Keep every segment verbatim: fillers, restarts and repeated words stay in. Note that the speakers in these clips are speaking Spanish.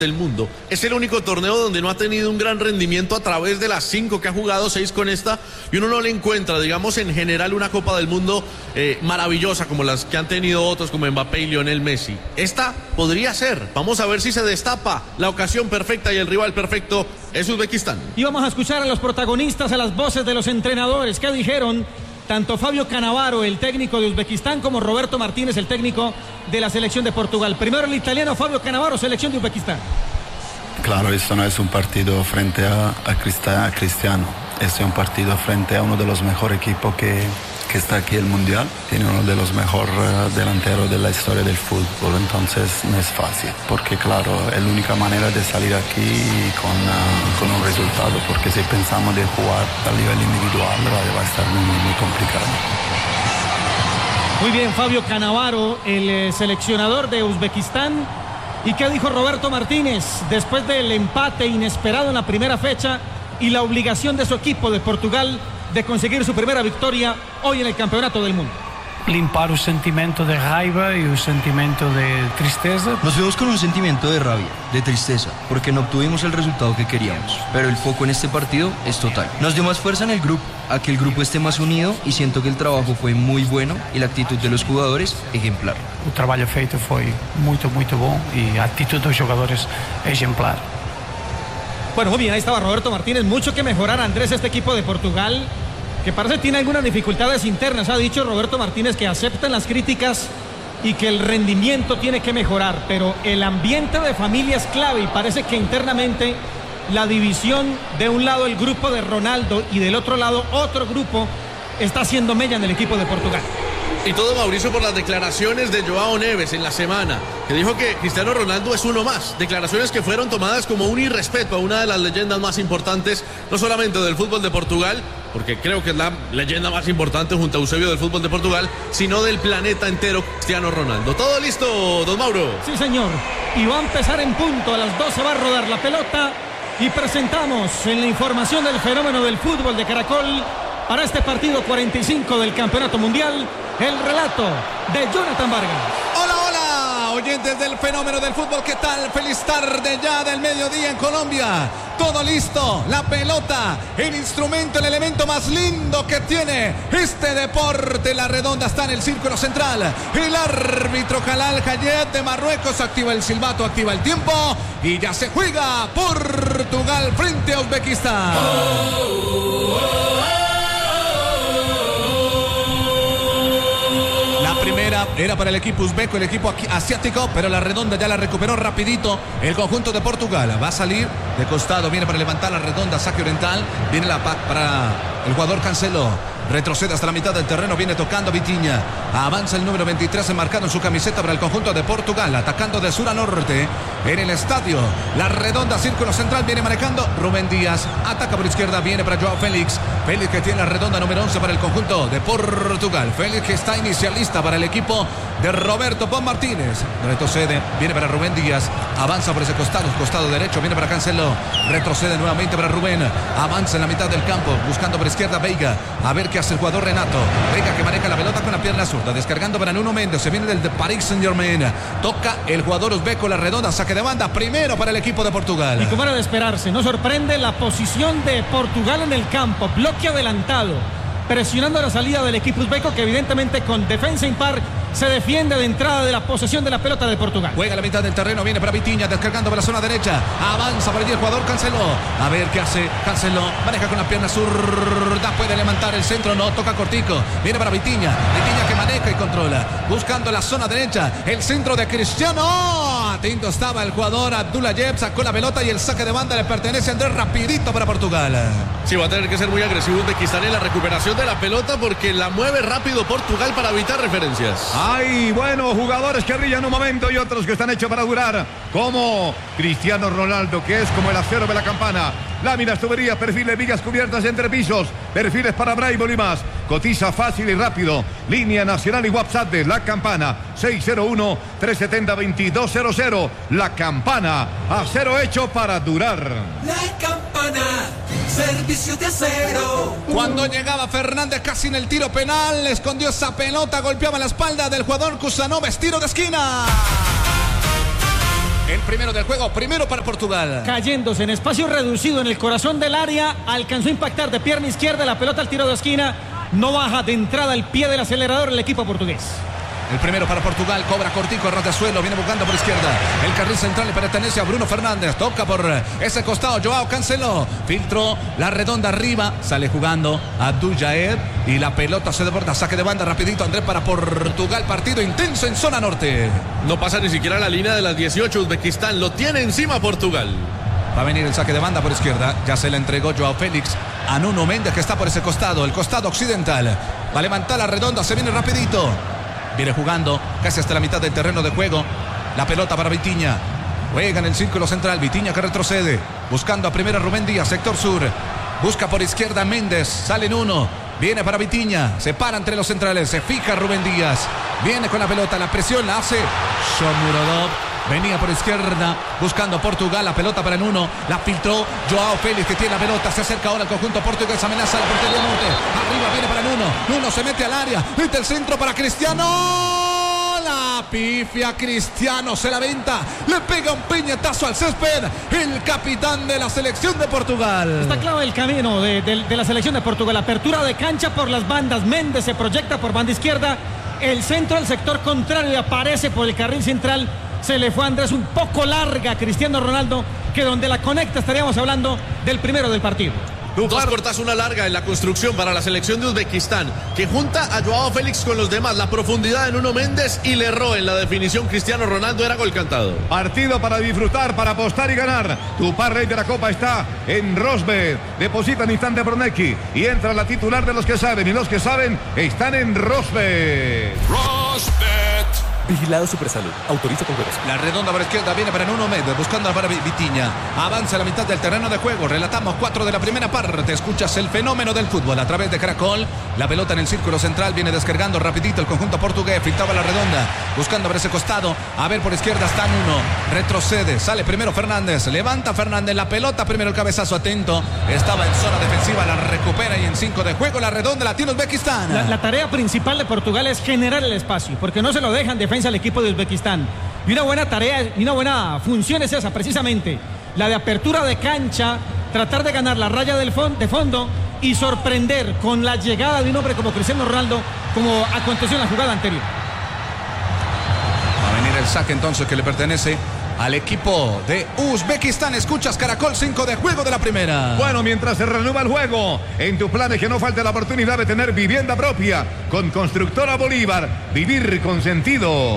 del mundo. Es el único torneo donde no ha tenido un gran rendimiento a través de las cinco que ha jugado, seis con esta, y uno no le encuentra, digamos, en general una Copa del Mundo eh, maravillosa como las que han tenido otros como Mbappé y Lionel Messi. Esta podría ser. Vamos a ver si se destapa la ocasión perfecta y el rival perfecto es Uzbekistán. Y vamos a escuchar a los protagonistas, a las voces de los entrenadores. ¿Qué dijeron? Tanto Fabio Cannavaro, el técnico de Uzbekistán, como Roberto Martínez, el técnico de la selección de Portugal. Primero el italiano Fabio Cannavaro, selección de Uzbekistán. Claro, esto no es un partido frente a, a, a Cristiano. Este es un partido frente a uno de los mejores equipos que, que está aquí en el Mundial. Tiene uno de los mejores uh, delanteros de la historia del fútbol. Entonces no es fácil. Porque claro, es la única manera de salir aquí con, uh, con un resultado. Porque si pensamos de jugar a nivel individual va, va a estar muy, muy complicado. Muy bien, Fabio Cannavaro, el eh, seleccionador de Uzbekistán. ¿Y qué dijo Roberto Martínez después del empate inesperado en la primera fecha y la obligación de su equipo de Portugal de conseguir su primera victoria hoy en el Campeonato del Mundo? Limpar o sentimento de raiva y un sentimento de tristeza. Nos vemos con un sentimiento de rabia, de tristeza, porque no obtuvimos el resultado que queríamos. Pero el foco en este partido es total. Nos dio más fuerza en el grupo, a que el grupo esté más unido, y siento que el trabajo fue muy bueno y la actitud de los jugadores ejemplar. El trabajo feito foi muito, muito bom y a actitud de los jugadores ejemplar. Bueno, muy bien, ahí estaba Roberto Martínez. Mucho que mejorar, Andrés, este equipo de Portugal, que parece tiene algunas dificultades internas. Ha dicho Roberto Martínez que aceptan las críticas y que el rendimiento tiene que mejorar, pero el ambiente de familia es clave y parece que internamente la división, de un lado el grupo de Ronaldo y del otro lado otro grupo, está haciendo mella en el equipo de Portugal. Y todo, Mauricio, por las declaraciones de Joao Neves en la semana, que dijo que Cristiano Ronaldo es uno más. Declaraciones que fueron tomadas como un irrespeto a una de las leyendas más importantes, no solamente del fútbol de Portugal, porque creo que es la leyenda más importante junto a Eusebio del fútbol de Portugal, sino del planeta entero, Cristiano Ronaldo. ¿Todo listo, don Mauro? Sí, señor. Y va a empezar en punto. A las doce va a rodar la pelota y presentamos en la información del fenómeno del fútbol de Caracol para este partido cuarenta y cinco del Campeonato Mundial, el relato de Jonathan Vargas. Hola, hola, oyentes del fenómeno del fútbol, ¿qué tal? Feliz tarde ya del mediodía en Colombia. Todo listo, la pelota, el instrumento, el elemento más lindo que tiene este deporte. La redonda está en el círculo central. El árbitro Jalal Hayet de Marruecos activa el silbato, activa el tiempo y ya se juega Portugal frente a Uzbekistán. Oh, oh, oh. Primera era para el equipo uzbeco, el equipo asiático, pero la redonda ya la recuperó rapidito el conjunto de Portugal. Va a salir de costado, viene para levantar la redonda, saque oriental, viene la pack para el jugador Cancelo. Retrocede hasta la mitad del terreno, viene tocando Vitinha. Avanza el número veintitrés enmarcado en su camiseta para el conjunto de Portugal, atacando de sur a norte en el estadio. La redonda, círculo central, viene manejando Rubén Díaz. Ataca por izquierda, viene para Joao Félix. Félix que tiene la redonda número once para el conjunto de Portugal. Félix que está inicialista para el equipo de Roberto Pon Martínez. Retrocede, viene para Rubén Díaz. Avanza por ese costado, costado derecho, viene para Cancelo. Retrocede nuevamente para Rubén. Avanza en la mitad del campo, buscando por izquierda Veiga. A ver qué hace el jugador Renato. Veiga que maneja la pelota con la pierna zurda, descargando para Nuno Méndez. Se viene del de Paris Saint-Germain. Toca el jugador uzbeco, la redonda, saque de banda, primero para el equipo de Portugal. Y como era de esperarse, no sorprende la posición de Portugal en el campo. Bloque adelantado, presionando la salida del equipo uzbeco, que evidentemente con defensa impar se defiende de entrada de la posesión de la pelota de Portugal. Juega a la mitad del terreno, viene para Vitinha, descargando para la zona derecha. Avanza por allí el jugador Cancelo. A ver qué hace Cancelo. Maneja con la pierna zurda, puede levantar el centro, no, toca cortico. Viene para Vitinha. Vitinha que maneja y controla. Buscando la zona derecha, el centro de Cristiano. Atento estaba el jugador Abdulayev, sacó la pelota y el saque de banda le pertenece a Andrés, rapidito para Portugal. Sí, va a tener que ser muy agresivo Uzbekistán en la recuperación de la pelota porque la mueve rápido Portugal para evitar referencias. Hay buenos jugadores que brillan un momento y otros que están hechos para durar, como Cristiano Ronaldo, que es como el acero de la campana. Láminas, tuberías, perfiles, vigas cubiertas entre pisos, perfiles para Braille y más. Cotiza fácil y rápido. Línea nacional y WhatsApp de La Campana, seis cero uno, tres siete cero, dos dos cero cero. La Campana, acero hecho para durar. La Campana, servicio de acero. Cuando llegaba Fernández casi en el tiro penal, escondió esa pelota, golpeaba la espalda del jugador Kusanov, tiro de esquina. El primero del juego, primero para Portugal. Cayéndose en espacio reducido en el corazón del área, alcanzó a impactar de pierna izquierda la pelota al tiro de esquina. No baja de entrada el pie del acelerador el equipo portugués. El primero para Portugal, cobra cortico, a ras de suelo, viene buscando por izquierda. El carril central le pertenece a Bruno Fernández. Toca por ese costado, Joao Cancelo. Filtró la redonda arriba, sale jugando Abdul Jaed y la pelota se desborda. Saque de banda rapidito, Andrés, para Portugal. Partido intenso en zona norte. No pasa ni siquiera la línea de las dieciocho. Uzbekistán lo tiene encima Portugal. Va a venir el saque de banda por izquierda. Ya se le entregó Joao Félix a Nuno Méndez, que está por ese costado, el costado occidental. Va a levantar la redonda, se viene rapidito. Viene jugando casi hasta la mitad del terreno de juego. La pelota para Vitinha. Juega en el círculo central. Vitinha que retrocede. Buscando a primera Rubén Díaz, sector sur. Busca por izquierda Méndez. Sale en uno. Viene para Vitinha. Se para entre los centrales. Se fija Rubén Díaz. Viene con la pelota. La presión la hace Shomurodov. Venía por izquierda buscando Portugal. La pelota para Nuno. La filtró Joao Félix, que tiene la pelota. Se acerca ahora al conjunto portugués. Amenaza la portería norte. Arriba viene para Nuno. Nuno se mete al área. Mete el centro para Cristiano. La pifia Cristiano. Se la venta. Le pega un piñetazo al césped. El capitán de la selección de Portugal. Está claro el camino de, de, de la selección de Portugal. Apertura de cancha por las bandas. Méndez se proyecta por banda izquierda. El centro del sector contrario aparece por el carril central. Se le fue a Andrés un poco larga a Cristiano Ronaldo, que donde la conecta estaríamos hablando del primero del partido. Dos cortas, una larga en la construcción para la selección de Uzbekistán, que junta a Joao Félix con los demás. La profundidad de Nuno Méndez y le erró en la definición Cristiano Ronaldo. Era gol cantado. Partido para disfrutar, para apostar y ganar. Tu par rey de la Copa está en Rosbet. Deposita en instante Bronecki y entra la titular de los que saben. Y los que saben están en Rosbet. Rosbet. Vigilado Supersalud. Autoriza con juegos. La redonda por izquierda viene para Nuno Méndez, buscando a Vitinha. Avanza a la mitad del terreno de juego. Relatamos cuatro de la primera parte. Escuchas el fenómeno del fútbol a través de Caracol. La pelota en el círculo central viene descargando rapidito el conjunto portugués. Filtraba la redonda, buscando por ese costado. A ver, por izquierda está Nuno. Retrocede, sale primero Fernández. Levanta Fernández la pelota. Primero el cabezazo atento. Estaba en zona defensiva, la recupera y en cinco de juego. La redonda la tiene Uzbekistán. La, la tarea principal de Portugal es generar el espacio, porque no se lo dejan defensa al equipo de Uzbekistán. Y una buena tarea y una buena función es esa, precisamente. La de apertura de cancha, tratar de ganar la raya del fond, de fondo y sorprender con la llegada de un hombre como Cristiano Ronaldo, como aconteció en la jugada anterior. Va a venir el saque entonces que le pertenece al equipo de Uzbekistán. Escuchas Caracol, cinco de juego de la primera. Bueno, mientras se reanuda el juego, en tu plan es que no falte la oportunidad de tener vivienda propia con Constructora Bolívar. Vivir con sentido.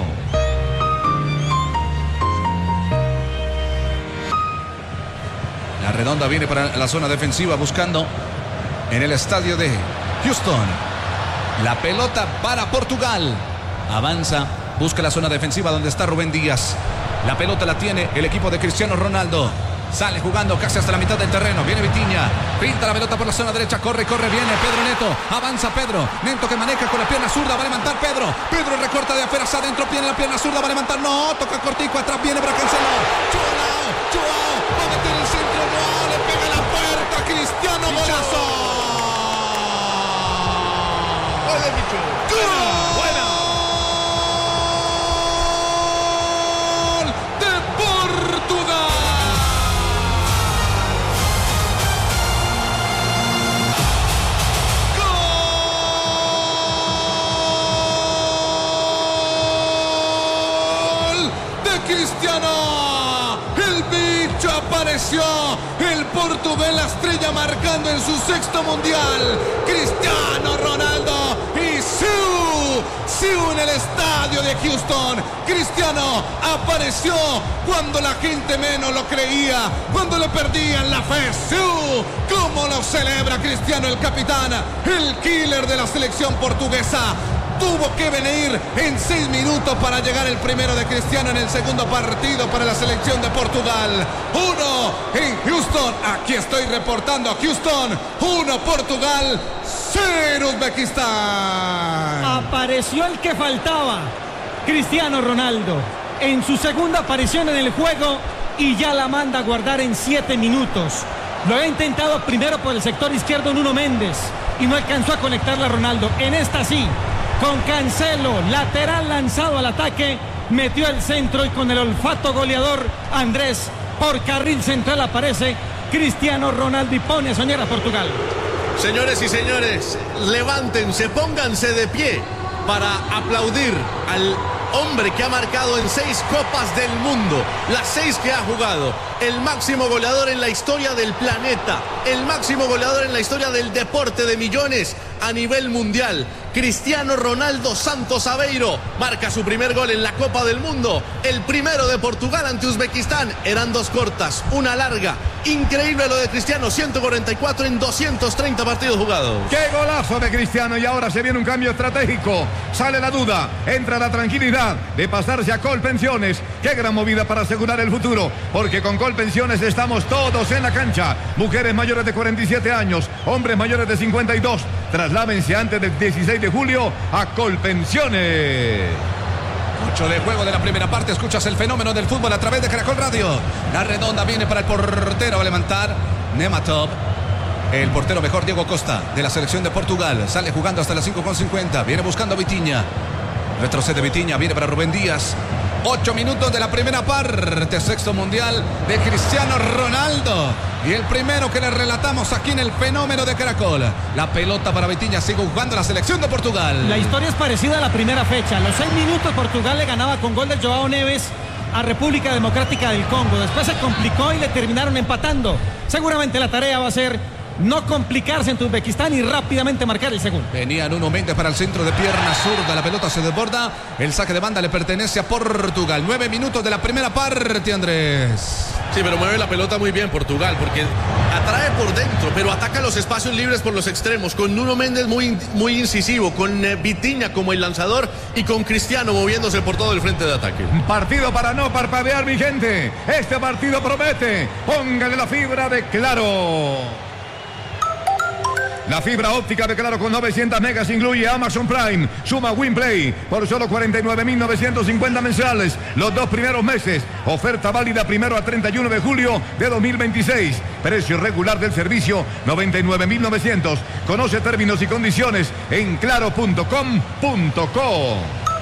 La redonda viene para la zona defensiva, buscando en el estadio de Houston. La pelota para Portugal. Avanza, busca la zona defensiva donde está Rubén Díaz. La pelota la tiene el equipo de Cristiano Ronaldo. Sale jugando casi hasta la mitad del terreno. Viene Vitinha. Pinta la pelota por la zona derecha. Corre, corre, viene Pedro Neto. Avanza Pedro. Neto que maneja con la pierna zurda. Va a levantar Pedro. Pedro recorta de afuera hacia adentro. Viene la pierna zurda. Va a levantar. No, toca cortico. Atrás viene para Cancelo. Joao, Joao. Va a meter el centro. Joao le pega la puerta. Cristiano Golazo. Cristiano, el bicho apareció, el portugués la estrella marcando en su sexto mundial. Cristiano Ronaldo y Siu, Siu en el estadio de Houston. Cristiano apareció cuando la gente menos lo creía, cuando le perdían la fe. Siu, cómo lo celebra Cristiano, el capitán, el killer de la selección portuguesa. Tuvo que venir en seis minutos para llegar el primero de Cristiano en el segundo partido para la selección de Portugal. Uno en Houston. Aquí estoy reportando a Houston. Uno Portugal. Cero Uzbekistán. Apareció el que faltaba. Cristiano Ronaldo. En su segunda aparición en el juego y ya la manda a guardar en siete minutos. Lo ha intentado primero por el sector izquierdo Nuno Méndez y no alcanzó a conectarla a Ronaldo. En esta sí. Con Cancelo, lateral lanzado al ataque, metió el centro y con el olfato goleador Andrés por carril central aparece Cristiano Ronaldo y pone a soñar a Portugal. Señores y señores, levántense, pónganse de pie para aplaudir al hombre que ha marcado en seis copas del mundo, las seis que ha jugado, el máximo goleador en la historia del planeta, el máximo goleador en la historia del deporte de millones a nivel mundial. Cristiano Ronaldo Santos Aveiro marca su primer gol en la Copa del Mundo, el primero de Portugal ante Uzbekistán. Eran dos cortas, una larga. Increíble lo de Cristiano, ciento cuarenta y cuatro en doscientos treinta partidos jugados. ¡Qué golazo de Cristiano! Y ahora se viene un cambio estratégico. Sale la duda, entra la tranquilidad de pasarse a Colpensiones. ¡Qué gran movida para asegurar el futuro! Porque con Colpensiones estamos todos en la cancha. Mujeres mayores de cuarenta y siete años, hombres mayores de cincuenta y dos. Trasládense antes del dieciséis de julio a Colpensiones. Ocho de juego de la primera parte. Escuchas el fenómeno del fútbol a través de Caracol Radio. La redonda viene para el portero. Va a levantar Nematov. El portero mejor, Diego Costa, de la selección de Portugal. Sale jugando hasta las cinco con cincuenta. Viene buscando a Vitinha. Retrocede Vitinha. Viene para Rubén Díaz. Ocho minutos de la primera parte. Sexto mundial de Cristiano Ronaldo. Y el primero que le relatamos aquí en el fenómeno de Caracol. La pelota para Vitinha. Sigue jugando la selección de Portugal. La historia es parecida a la primera fecha. A los seis minutos Portugal le ganaba con gol de João Neves a República Democrática del Congo. Después se complicó y le terminaron empatando. Seguramente la tarea va a ser no complicarse en Uzbekistán y rápidamente marcar el segundo. Venía Nuno Mendes para el centro de pierna zurda. La pelota se desborda. El saque de banda le pertenece a Portugal. Nueve minutos de la primera parte, Andrés. Sí, pero mueve la pelota muy bien Portugal, porque atrae por dentro, pero ataca los espacios libres por los extremos, con Nuno Mendes muy, muy incisivo, con eh, Vitinha como el lanzador y con Cristiano moviéndose por todo el frente de ataque. Partido para no parpadear, mi gente. Este partido promete. Póngale la fibra de Claro. La fibra óptica de Claro con novecientos megas incluye Amazon Prime, suma WinPlay por solo cuarenta y nueve mil novecientos cincuenta mensuales los dos primeros meses. Oferta válida primero a treinta y uno de julio de dos mil veintiséis. Precio regular del servicio noventa y nueve mil novecientos. Conoce términos y condiciones en claro punto com punto co.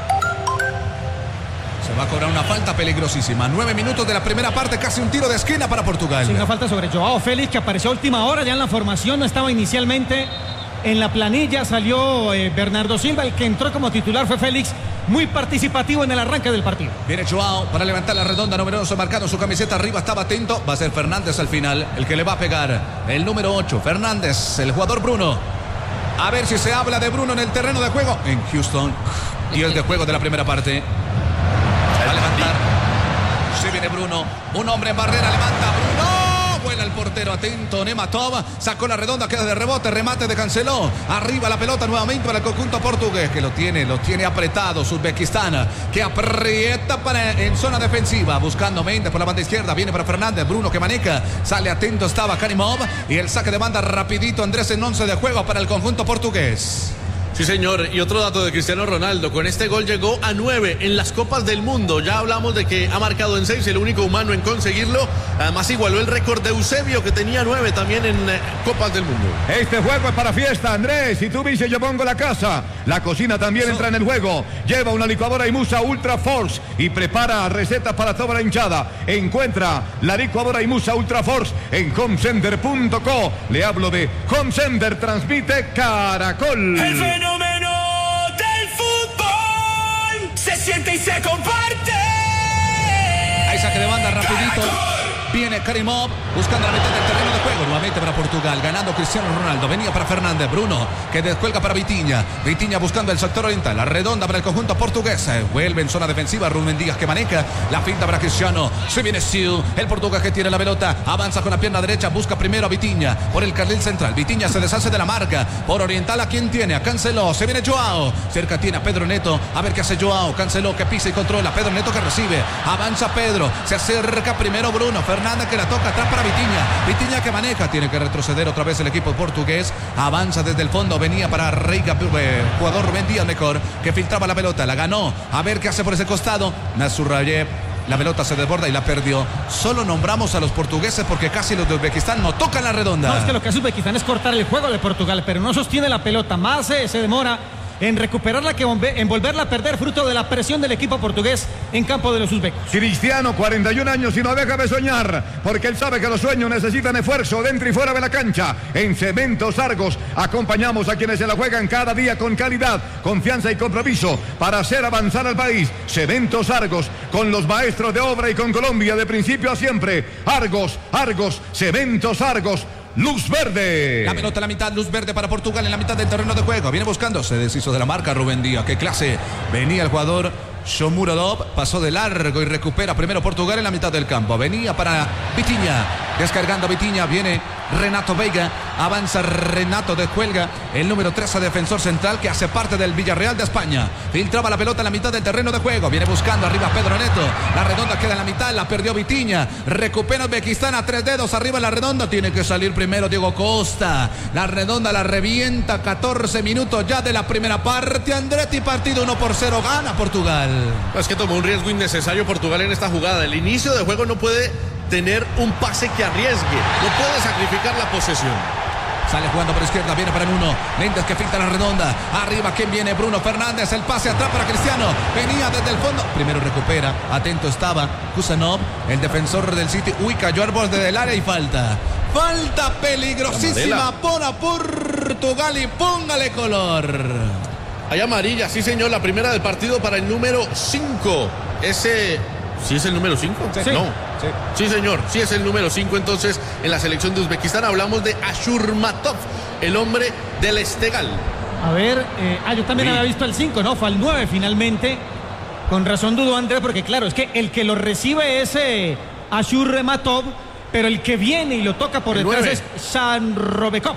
Se va a cobrar una falta peligrosísima. Nueve minutos de la primera parte, casi un tiro de esquina para Portugal. Sí, una falta sobre Joao Félix, que apareció a última hora ya en la formación. No estaba inicialmente en la planilla. Salió eh, Bernardo Silva. El que entró como titular fue Félix. Muy participativo en el arranque del partido. Viene Joao para levantar la redonda, numeroso, marcando su camiseta arriba. Estaba atento. Va a ser Fernández al final el que le va a pegar. El número ocho, Fernández, el jugador Bruno. A ver si se habla de Bruno en el terreno de juego en Houston. Y el de juego de la primera parte. Va a levantar. Se viene Bruno. Un hombre en barrera. Levanta Bruno. Vuela el portero. Atento. Nematov. Sacó la redonda. Queda de rebote. Remate de Canceló. Arriba la pelota nuevamente para el conjunto portugués. Que lo tiene. Lo tiene apretado. Uzbekistán. Que aprieta para, en zona defensiva. Buscando Mendes por la banda izquierda. Viene para Fernández. Bruno que maneja. Sale atento. Estaba Karimov. Y el saque de banda rapidito. Andrés en once de juego para el conjunto portugués. Sí, señor. Y otro dato de Cristiano Ronaldo. Con este gol llegó a nueve en las Copas del Mundo. Ya hablamos de que ha marcado en seis, el único humano en conseguirlo. Además igualó el récord de Eusebio, que tenía nueve también en eh, Copas del Mundo. Este juego es para fiesta, Andrés. Si tú dices yo pongo la casa, la cocina también entra en el juego. Lleva una licuadora Imusa Ultra Force y prepara recetas para toda la hinchada. Encuentra la licuadora Imusa Ultra Force en homecenter punto co. Le hablo de Home Center, transmite Caracol. El fenómeno del fútbol se siente y se comparte. Hay saque de banda rapidito. Viene Karimov buscando la mitad del terreno de juego. Nuevamente para Portugal. Ganando Cristiano Ronaldo. Venía para Fernández. Bruno que descuelga para Vitinha. Vitinha buscando el sector oriental. La redonda para el conjunto portugués. Vuelve en zona defensiva. Rubén Díaz que maneja. La finta para Cristiano. Se viene Siu. El portugués que tiene la pelota. Avanza con la pierna derecha. Busca primero a Vitinha. Por el carril central. Vitinha se deshace de la marca. Por oriental a quien tiene. A Canceló. Se viene Joao. Cerca tiene a Pedro Neto. A ver qué hace Joao. Canceló que pisa y controla. Pedro Neto que recibe. Avanza Pedro. Se acerca primero Bruno. Fernández que la toca atrás para Vitinha. Vitinha que maneja. Tiene que retroceder otra vez el equipo portugués. Avanza desde el fondo. Venía para Reiga, eh, jugador Rubén Díaz mejor, que filtraba la pelota. La ganó. A ver qué hace por ese costado. Nazarbayev. La pelota se desborda y la perdió. Solo nombramos a los portugueses porque casi los de Uzbekistán no tocan la redonda. No, es que lo que hace Uzbekistán es cortar el juego de Portugal, pero no sostiene la pelota. Más eh, se demora en recuperarla que en volverla a perder, fruto de la presión del equipo portugués en campo de los uzbecos. Cristiano, cuarenta y un años y no deja de soñar, porque él sabe que los sueños necesitan esfuerzo dentro y fuera de la cancha. En Cementos Argos acompañamos a quienes se la juegan cada día con calidad, confianza y compromiso para hacer avanzar al país. Cementos Argos, con los maestros de obra y con Colombia de principio a siempre. Argos, Argos, Cementos Argos. Luz verde. La pelota a la mitad, luz verde para Portugal en la mitad del terreno de juego. Viene buscando, se deshizo de la marca Rubén Díaz. Qué clase. Venía el jugador Shomurodov, pasó de largo y recupera primero Portugal en la mitad del campo. Venía para Vitinha, descargando Vitinha, viene Renato Veiga, avanza Renato, descuelga el número trece, defensor central que hace parte del Villarreal de España. Filtraba la pelota en la mitad del terreno de juego, viene buscando arriba Pedro Neto, la redonda queda en la mitad, la perdió Vitinha, recupera Uzbekistán a tres dedos, arriba la redonda, tiene que salir primero Diego Costa, la redonda la revienta, catorce minutos ya de la primera parte. Andretti, partido uno por cero, gana Portugal. Es que tomó un riesgo innecesario Portugal en esta jugada. El inicio de juego no puede tener un pase que arriesgue, no puede sacrificar la posesión. Sale jugando por izquierda, viene para el uno. Méndez que finta la redonda. Arriba, ¿quién viene? Bruno Fernández. El pase atrás para Cristiano. Venía desde el fondo. Primero recupera. Atento estaba Kusanov, el defensor del City. Uy, cayó al borde del área y falta. Falta peligrosísima para Portugal y póngale color. Hay amarilla, sí señor, la primera del partido para el número cinco. Ese, ¿sí es el número cinco? Sí. No. Sí. Sí señor, sí es el número cinco. Entonces en la selección de Uzbekistán hablamos de Ashurmatov, el hombre del Estegal. A ver, eh, ah, yo también sí. había visto el cinco, ¿no? Fue al nueve finalmente. Con razón dudó Andrés, porque claro, es que el que lo recibe es eh, Ashurmatov, pero el que viene y lo toca por el detrás nueve. Es Shanrobekov.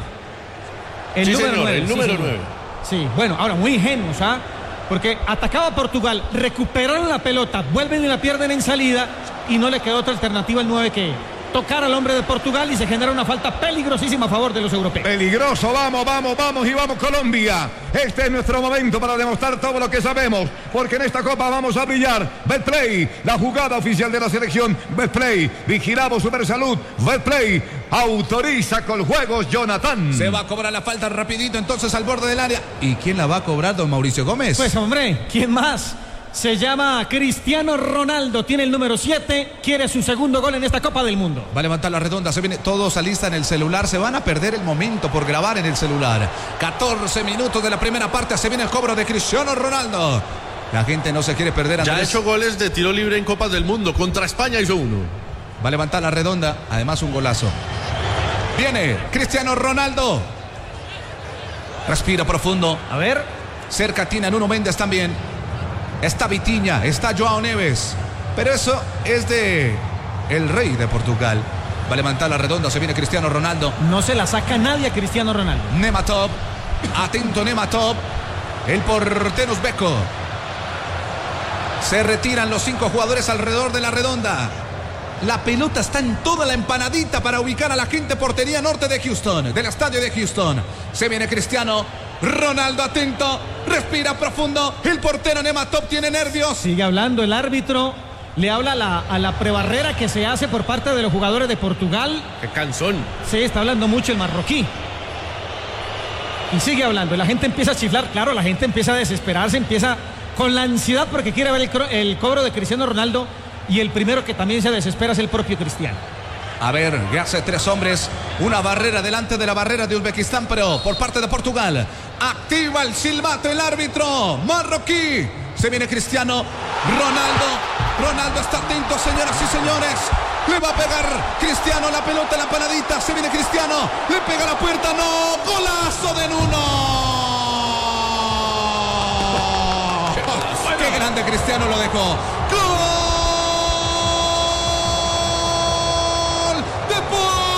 El sí, número señor, nueve. El número sí, nueve. Sí, bueno, ahora muy ingenuos, ¿ah? Porque atacaba a Portugal, recuperaron la pelota, vuelven y la pierden en salida y no le quedó otra alternativa al nueve que tocar al hombre de Portugal y se genera una falta peligrosísima a favor de los europeos. Peligroso, vamos, vamos, vamos y vamos Colombia. Este es nuestro momento para demostrar todo lo que sabemos, porque en esta Copa vamos a brillar. Betplay, la jugada oficial de la selección. Betplay, vigilamos Supersalud. Betplay, autoriza con juegos Jonathan. Se va a cobrar la falta rapidito entonces al borde del área. ¿Y quién la va a cobrar, don Mauricio Gómez? Pues hombre, ¿quién más? Se llama Cristiano Ronaldo, tiene el número siete, quiere su segundo gol en esta Copa del Mundo. Va a levantar la redonda, se viene, todos alistan el celular, se van a perder el momento por grabar en el celular. catorce minutos de la primera parte, se viene el cobro de Cristiano Ronaldo. La gente no se quiere perder. Andrés. Ya ha hecho goles de tiro libre en Copas del Mundo, contra España hizo uno. Va a levantar la redonda, además un golazo. Viene Cristiano Ronaldo. Respira profundo. A ver. Cerca tiene a Nuno Méndez también. Está Vitinha, está Joao Neves. Pero eso es de el rey de Portugal. Va a levantar la redonda, se viene Cristiano Ronaldo. No se la saca nadie a Cristiano Ronaldo. Nematov, atento Nematov, el portero uzbeco. Se retiran los cinco jugadores alrededor de la redonda. La pelota está en toda la empanadita para ubicar a la quinta portería norte de Houston, del estadio de Houston. Se viene Cristiano Ronaldo, atento, respira profundo. El portero Nematov tiene nervios. Sigue hablando el árbitro. Le habla a la, a la prebarrera que se hace por parte de los jugadores de Portugal. ¡Qué cansón! Sí, está hablando mucho el marroquí. Y sigue hablando. La gente empieza a chiflar. Claro, la gente empieza a desesperarse. Empieza con la ansiedad porque quiere ver el, el cobro de Cristiano Ronaldo. Y el primero que también se desespera es el propio Cristiano. A ver, que hace tres hombres. Una barrera delante de la barrera de Uzbekistán, pero por parte de Portugal. Activa el silbato el árbitro marroquí. Se viene Cristiano Ronaldo. Ronaldo está atento, señoras y señores. Le va a pegar Cristiano la pelota en la panadita. Se viene Cristiano. Le pega a la puerta. No. Golazo de Nuno. Qué grande Cristiano lo dejó. ¡Gol!